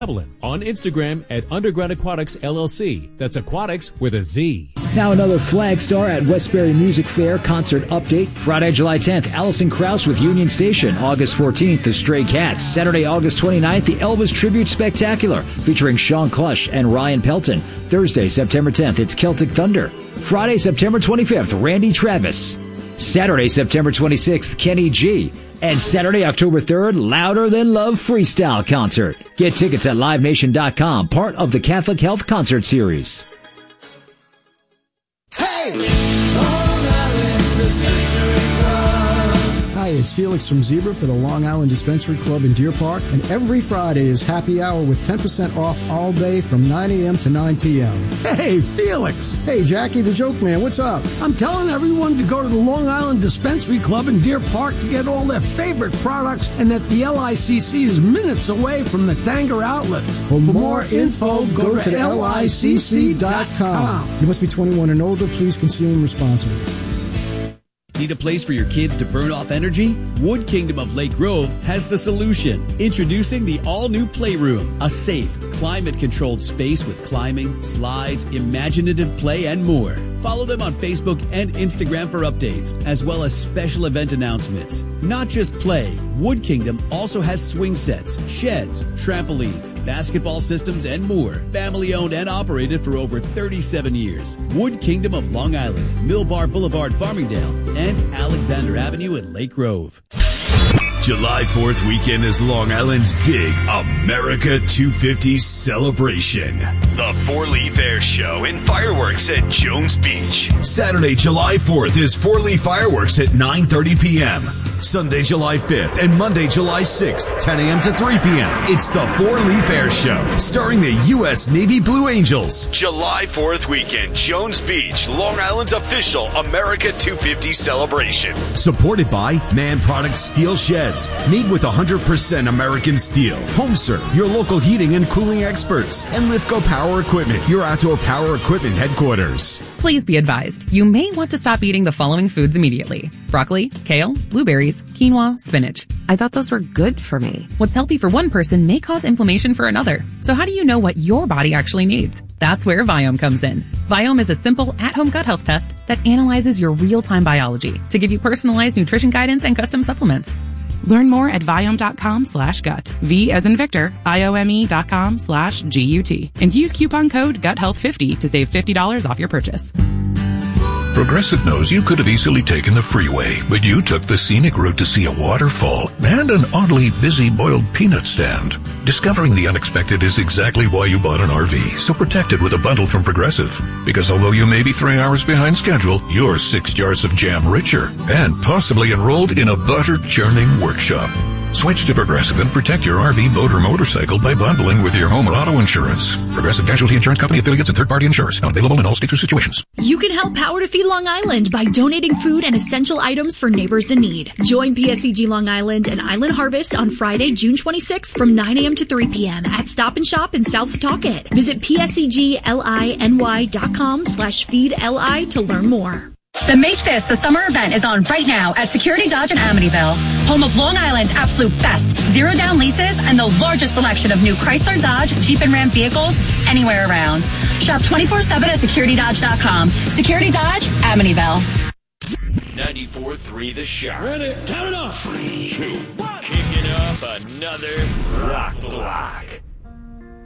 On Instagram at Underground Aquatics LLC. That's Aquatics with a Z. Now another flag star at Westbury Music Fair concert update. Friday, July 10th, Alison Krauss with Union Station. August 14th, the Stray Cats. Saturday, August 29th, the Elvis Tribute Spectacular featuring Sean Clush and Ryan Pelton. Thursday, September 10th, it's Celtic Thunder. Friday, September 25th, Randy Travis. Saturday, September 26th, Kenny G. And Saturday, October 3rd, Louder Than Love Freestyle Concert. Get tickets at LiveNation.com, part of the Catholic Health Concert Series. Hey! Hi, it's Felix from Zebra for the Long Island Dispensary Club in Deer Park, and every Friday is happy hour with 10% off all day from 9 a.m. to 9 p.m. Hey, Felix! Hey, Jackie the Joke Man, what's up? I'm telling everyone to go to the Long Island Dispensary Club in Deer Park to get all their favorite products, and that the LICC is minutes away from the Tanger outlets. For more info, go to LICC.com. You must be 21 and older. Please consume responsibly. Need a place for your kids to burn off energy? Wood Kingdom of Lake Grove has the solution. Introducing the all-new Playroom, a safe, climate-controlled space with climbing, slides, imaginative play, and more. Follow them on Facebook and Instagram for updates, as well as special event announcements. Not just play, Wood Kingdom also has swing sets, sheds, trampolines, basketball systems, and more. Family-owned and operated for over 37 years. Wood Kingdom of Long Island, Millbar Boulevard, Farmingdale, and Alexander Avenue in Lake Grove. July 4th weekend is Long Island's big America 250 celebration. The Four Leaf Air Show and fireworks at Jones Beach. Saturday, July 4th is Four Leaf Fireworks at 9:30 p.m. Sunday, July 5th and Monday, July 6th, 10 a.m. to 3 p.m. It's the Four Leaf Air Show, starring the U.S. Navy Blue Angels. July 4th weekend, Jones Beach, Long Island's official America 250 celebration. Supported by Man Products Steel Sheds, made with 100% American steel. HomeServe, your local heating and cooling experts. And Lithco Power Equipment, your outdoor power equipment headquarters. Please be advised, you may want to stop eating the following foods immediately. Broccoli, kale, blueberries, quinoa, spinach. I thought those were good for me. What's healthy for one person may cause inflammation for another. So how do you know what your body actually needs? That's where Viome comes in. Viome is a simple at-home gut health test that analyzes your real-time biology to give you personalized nutrition guidance and custom supplements. Learn more at Viome.com/gut. V as in Victor, IOME.com/GUT. And use coupon code GUTHEALTH50 to save $50 off your purchase. Progressive knows you could have easily taken the freeway, but you took the scenic route to see a waterfall and an oddly busy boiled peanut stand. Discovering the unexpected is exactly why you bought an RV, so protect it with a bundle from Progressive. Because although you may be 3 hours behind schedule, you're 6 jars of jam richer and possibly enrolled in a butter churning workshop. Switch to Progressive and protect your RV, boat, or motorcycle by bundling with your home or auto insurance. Progressive Casualty Insurance Company affiliates and third-party insurers. Not available in all states or situations. You can help Power to Feed Long Island by donating food and essential items for neighbors in need. Join PSEG Long Island and Island Harvest on Friday, June 26th from 9 a.m. to 3 p.m. at Stop and Shop in South Setauket. Visit PSEGLINY.com/feedli to learn more. The Make This the Summer event is on right now at Security Dodge in Amityville, home of Long Island's absolute best zero-down leases and the largest selection of new Chrysler, Dodge, Jeep, and Ram vehicles anywhere around. Shop 24/7 at securitydodge.com. Security Dodge, Amityville. 94.3 The Shot. Ready? Count it off. 3, 2, 1. Kicking off another rock block.